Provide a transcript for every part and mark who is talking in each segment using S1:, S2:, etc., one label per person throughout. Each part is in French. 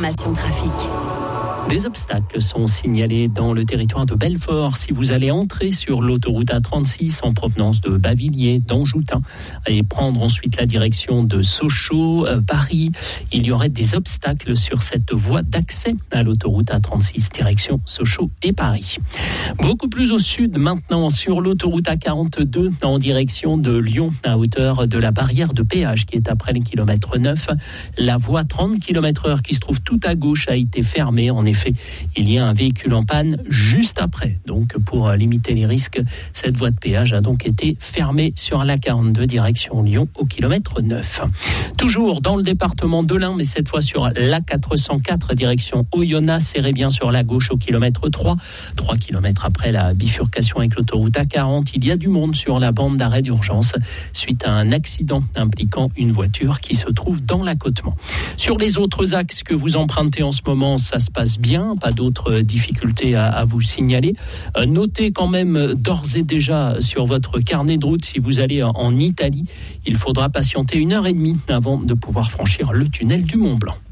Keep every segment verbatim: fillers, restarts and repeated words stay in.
S1: Information trafic.
S2: Des obstacles sont signalés dans le territoire de Belfort. Si vous allez entrer sur l'autoroute A trente-six en provenance de Bavilliers, d'Anjoutin, et prendre ensuite la direction de Sochaux, euh, Paris, il y aurait des obstacles sur cette voie d'accès à l'autoroute A trente-six, direction Sochaux et Paris. Beaucoup plus au sud maintenant, sur l'autoroute A quarante-deux, en direction de Lyon, à hauteur de la barrière de péage qui est après le kilomètre neuf. La voie trente kilomètres heure qui se trouve tout à gauche a été fermée. En effet, il y a un véhicule en panne juste après. Donc, pour limiter les risques, cette voie de péage a donc été fermée sur l'A quarante-deux, direction Lyon, au kilomètre neuf. Toujours dans le département de l'Ain, mais cette fois sur l'A quatre cent quatre, direction Oyonnax, serré bien sur la gauche au kilomètre trois. trois kilomètres après la bifurcation avec l'autoroute A quarante, il y a du monde sur la bande d'arrêt d'urgence suite à un accident impliquant une voiture qui se trouve dans l'accotement. Sur les autres axes que vous empruntez en ce moment, ça se passe bien, pas d'autres difficultés à, à vous signaler. Euh, notez quand même d'ores et déjà sur votre carnet de route, si vous allez en, en Italie, il faudra patienter une heure et demie avant de pouvoir franchir le tunnel du Mont Blanc.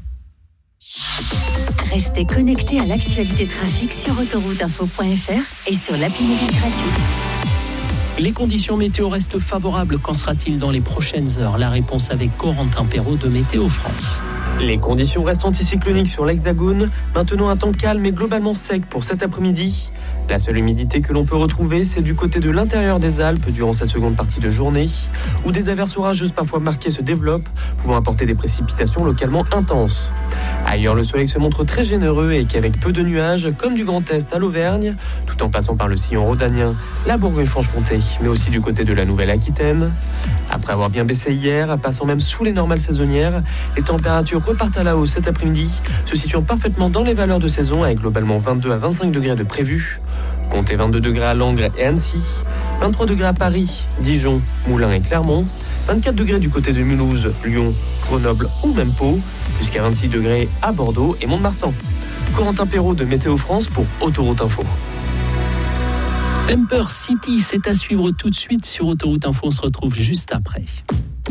S1: Restez connectés à l'actualité trafic sur autoroute info point f r et sur l'appli mobile gratuite.
S2: Les conditions météo restent favorables. Qu'en sera-t-il dans les prochaines heures? La réponse avec Corentin Perrault de Météo France.
S3: Les conditions restent anticycloniques sur l'Hexagone, maintenant un temps calme et globalement sec pour cet après-midi. La seule humidité que l'on peut retrouver, c'est du côté de l'intérieur des Alpes durant cette seconde partie de journée, où des averses orageuses parfois marquées se développent, pouvant apporter des précipitations localement intenses. Ailleurs, le soleil se montre très généreux et qu'avec peu de nuages, comme du Grand Est à l'Auvergne, tout en passant par le sillon rhodanien, la Bourgogne-Franche-Comté, mais aussi du côté de la Nouvelle-Aquitaine. Après avoir bien baissé hier, passant même sous les normales saisonnières, les températures repartent à la hausse cet après-midi, se situant parfaitement dans les valeurs de saison avec globalement vingt-deux à vingt-cinq degrés de prévus. Comptez vingt-deux degrés à Langres et Annecy, vingt-trois degrés à Paris, Dijon, Moulins et Clermont, vingt-quatre degrés du côté de Mulhouse, Lyon, Grenoble ou même Pau, jusqu'à vingt-six degrés à Bordeaux et Mont-de-Marsan. Corentin Perrault de Météo France pour Autoroute Info.
S2: Temper City, c'est à suivre tout de suite sur Autoroute Info. On se retrouve juste après.